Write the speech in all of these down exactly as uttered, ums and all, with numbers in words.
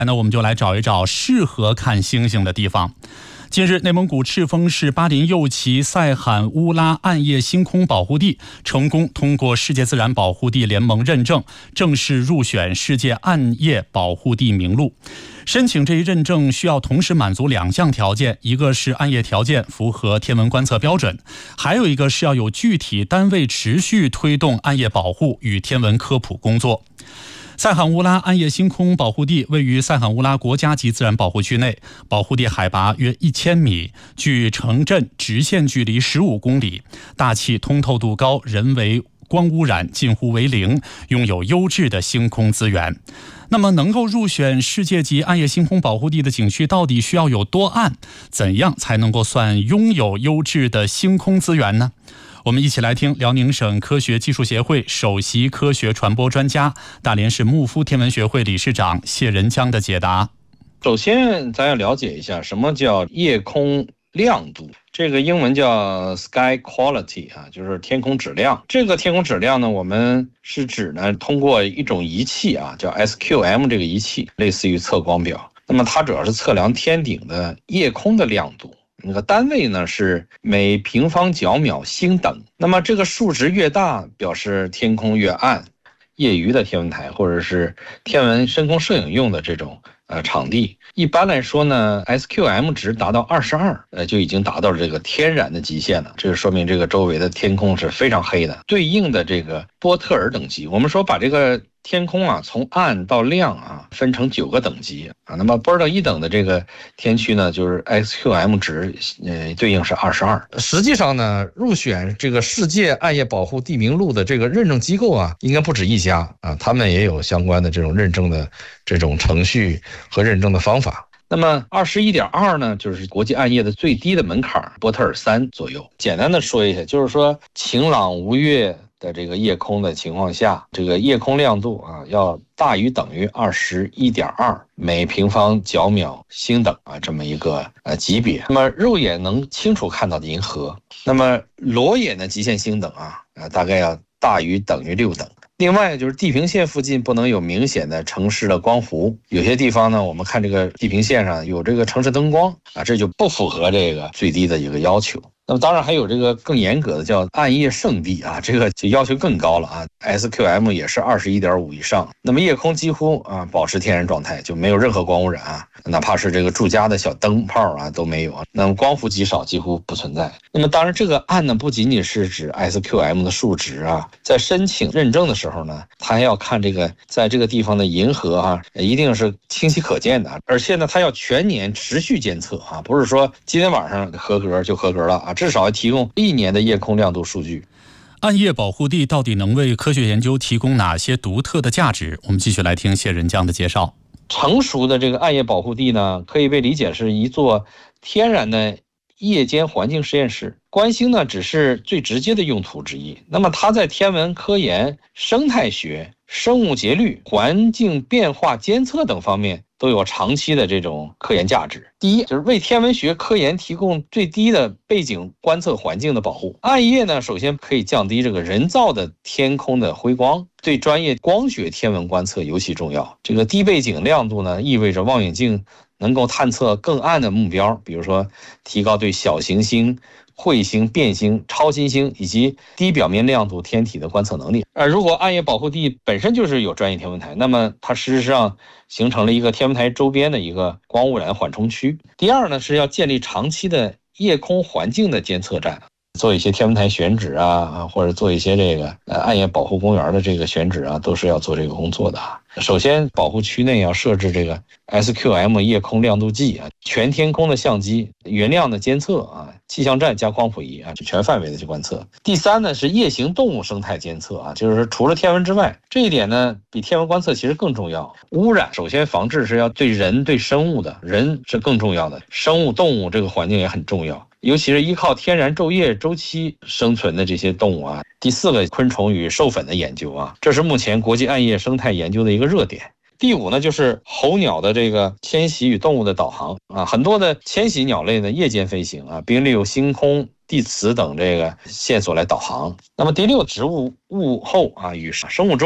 那我们就来找一找适合看星星的地方。近日，内蒙古赤峰市巴林右旗塞罕乌拉暗夜星空保护地成功通过世界自然保护地联盟认证，正式入选世界暗夜保护地名录。申请这一认证需要同时满足两项条件，一个是暗夜条件符合天文观测标准，还有一个是要有具体单位持续推动暗夜保护与天文科普工作。塞罕乌拉暗夜星空保护地位于塞罕乌拉国家级自然保护区内，保护地海拔约一千米，距城镇直线距离十五公里，大气通透度高，人为光污染近乎为零，拥有优质的星空资源。那么能够入选世界级暗夜星空保护地的景区到底需要有多暗？怎样才能够算拥有优质的星空资源呢？我们一起来听辽宁省科学技术协会首席科学传播专家、大连市牧夫天文学会理事长谢仁江的解答。 首先咱要了解一下什么叫夜空亮度，这个英文叫 sky quality 啊，就是天空质量。这个天空质量呢，我们是指呢通过一种仪器啊，叫 S Q M 这个仪器，类似于测光表。那么它主要是测量天顶的夜空的亮度。那个单位呢是每平方角秒星等，那么这个数值越大，表示天空越暗。业余的天文台或者是天文深空摄影用的这种呃场地，一般来说呢 S Q M 值达到二十二，呃就已经达到了这个天然的极限了。这就说明这个周围的天空是非常黑的。对应的这个波特尔等级，我们说把这个天空啊从暗到亮啊分成九个等级啊，那么波特一等的这个天区呢，就是 S Q M 值呃对应是二十二。 实际上呢，入选这个世界暗夜保护地名录的这个认证机构啊，应该不止一家啊，他们也有相关的这种认证的这种程序和认证的方法。 那么 二十一点二 呢，就是国际暗夜的最低的门槛，波特尔三左右。简单的说一下，就是说晴朗无月的这个夜空的情况下，这个夜空亮度啊要大于等于 二十一点二 每平方角秒星等啊，这么一个呃级别。那么肉眼能清楚看到的银河，那么裸眼的极限星等啊，呃大概要大于等于六等。另外就是地平线附近不能有明显的城市的光弧，有些地方呢，我们看这个地平线上有这个城市灯光啊，这就不符合这个最低的一个要求。那么当然还有这个更严格的叫暗夜圣地啊，这个就要求更高了啊 ，S Q M 也是 二十一点五 以上。那么夜空几乎啊保持天然状态，就没有任何光污染啊，哪怕是这个住家的小灯泡啊都没有啊，那么光伏极少，几乎不存在。那么当然这个暗呢不仅仅是指 S Q M 的数值啊，在申请认证的时候呢，它还要看这个在这个地方的银河啊，一定是清晰可见的，而且呢它要全年持续监测啊，不是说今天晚上合格就合格了啊，至少要提供一年的夜空亮度数据。 暗夜保护地到底能为科学研究提供哪些独特的价值？我们继续来听谢仁江的介绍。 成熟的这个暗夜保护地呢，可以被理解是一座天然的夜间环境实验室。观星呢只是最直接的用途之一，那么它在天文科研、生态学、生物节律、环境变化监测等方面都有长期的这种科研价值。第一，就是为天文学科研提供最低的背景观测环境的保护。暗夜呢，首先可以降低这个人造的天空的辉光，对专业光学天文观测尤其重要。这个低背景亮度呢，意味着望远镜能够探测更暗的目标，比如说提高对小行星、彗星、变星、超新星以及低表面亮度天体的观测能力。而如果暗夜保护地本身就是有专业天文台，那么它事实上形成了一个天文台周边的一个光污染缓冲区。第二呢，是要建立长期的夜空环境的监测站，做一些天文台选址啊，或者做一些这个呃暗夜保护公园的这个选址啊，都是要做这个工作的。首先，保护区内要设置这个 S Q M 夜空亮度计啊，全天空的相机、云量的监测啊，气象站加光谱仪啊，全范围的去观测。第三呢，是夜行动物生态监测啊，就是除了天文之外，这一点呢比天文观测其实更重要。污染首先防治是要对人对生物的，人是更重要的，生物动物这个环境也很重要。尤其是依靠天然昼夜周期生存的这些动物啊。第四个，昆虫与授粉的研究啊，这是目前国际暗夜生态研究的一个热点。第五呢，就是候鸟的这个迁徙与动物的导航啊，很多的迁徙鸟类呢夜间飞行啊，并利用星空、地磁等这个线索来导航。那么第六，植物物候啊与生物钟。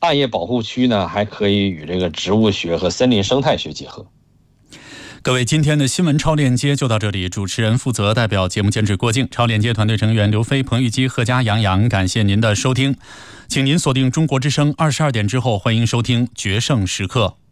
暗夜保护区呢，还可以与这个植物学和森林生态学结合。 各位，今天的新闻超链接就到这里。主持人负责，代表节目监制郭靖，超链接团队成员刘飞、彭玉基、贺佳、杨洋，感谢您的收听，请您锁定中国之声二十二点之后，欢迎收听决胜时刻。